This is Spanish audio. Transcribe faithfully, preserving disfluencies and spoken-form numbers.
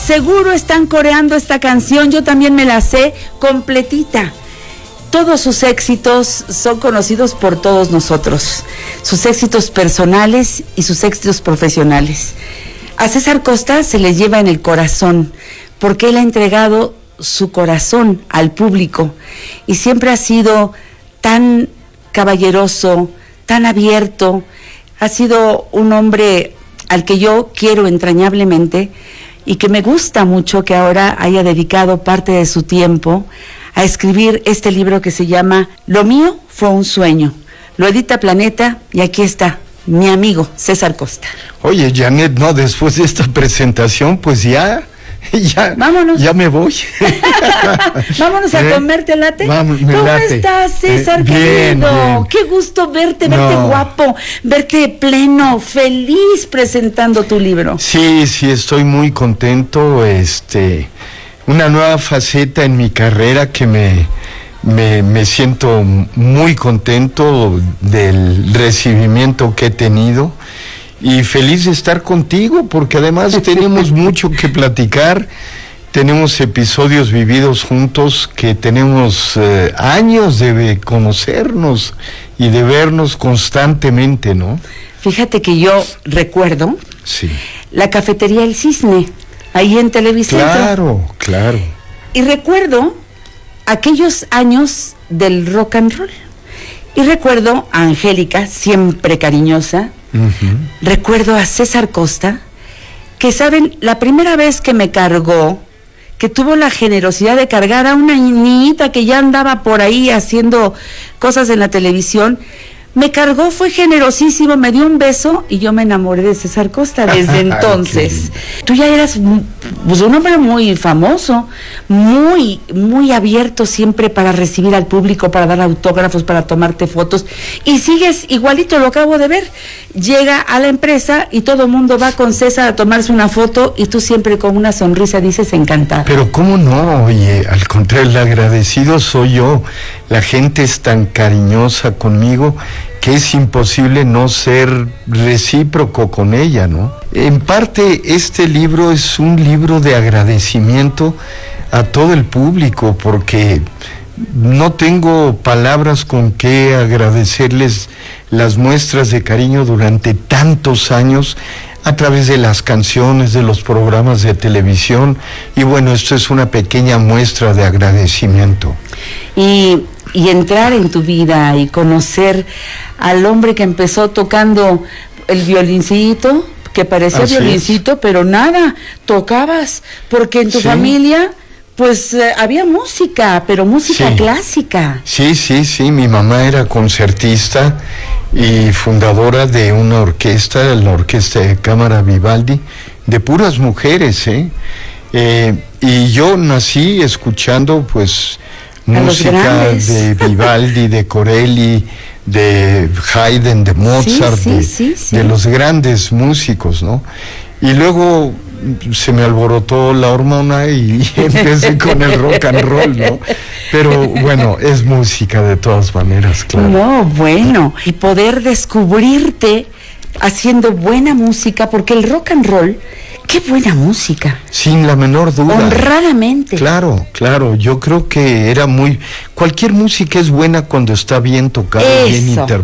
seguro están coreando esta canción, yo también me la sé completita. Todos sus éxitos son conocidos por todos nosotros, sus éxitos personales y sus éxitos profesionales. A César Costa se le lleva en el corazón, porque él ha entregado su corazón al público y siempre ha sido tan caballeroso, tan abierto, ha sido un hombre al que yo quiero entrañablemente y que me gusta mucho que ahora haya dedicado parte de su tiempo a escribir este libro que se llama Lo mío fue un sueño. Lo edita Planeta y aquí está mi amigo César Costa. Oye, Janet, no, después de esta presentación, pues ya, ya, vámonos. Ya me voy. Vámonos a ¿Eh? comerte late. Vamos, ¿Cómo late. estás, César, eh, bien, querido? Bien. Qué gusto verte, verte no. guapo, verte pleno, feliz presentando tu libro. Sí, sí, estoy muy contento, este, una nueva faceta en mi carrera que me, me, me siento muy contento del recibimiento que he tenido. Y feliz de estar contigo, porque además tenemos mucho que platicar, tenemos episodios vividos juntos, que tenemos eh, años de conocernos y de vernos constantemente, ¿no? Fíjate que yo recuerdo sí. la cafetería El Cisne, ahí en Televicentro. Claro, claro. Y recuerdo aquellos años del rock and roll. Y recuerdo a Angélica, siempre cariñosa. Uh-huh. Recuerdo a César Costa, que saben, la primera vez que me cargó, que tuvo la generosidad de cargar a una niñita que ya andaba por ahí haciendo cosas en la televisión, me cargó, fue generosísimo, me dio un beso y yo me enamoré de César Costa desde entonces. Tú ya eras pues, un hombre muy famoso, muy, muy abierto siempre para recibir al público, para dar autógrafos, para tomarte fotos, y sigues igualito, lo acabo de ver. Llega a la empresa y todo el mundo va con César a tomarse una foto y tú siempre con una sonrisa dices encantado. Pero cómo no, oye, al contrario, el agradecido soy yo. La gente es tan cariñosa conmigo que es imposible no ser recíproco con ella, ¿no? En parte, este libro es un libro de agradecimiento a todo el público, porque no tengo palabras con qué agradecerles las muestras de cariño durante tantos años a través de las canciones, de los programas de televisión, y bueno, esto es una pequeña muestra de agradecimiento. Y, y entrar en tu vida y conocer al hombre que empezó tocando el violincito, que parecía Así violincito, es. Pero nada, tocabas, porque en tu sí. familia... Pues eh, había música, pero música sí. clásica. Sí, sí, sí, mi mamá era concertista y fundadora de una orquesta, la Orquesta de Cámara Vivaldi, de puras mujeres, ¿eh? eh y yo nací escuchando, pues, a música de Vivaldi, de Corelli, de Haydn, de Mozart, sí, sí, de, sí, sí. de los grandes músicos, ¿no? Y luego se me alborotó la hormona y empecé con el rock and roll, ¿no? Pero bueno, es música de todas maneras, claro. No, bueno, y poder descubrirte haciendo buena música, porque el rock and roll, qué buena música. Sin la menor duda. Honradamente. Claro, claro, yo creo que era muy... Cualquier música es buena cuando está bien tocada, bien interpretada.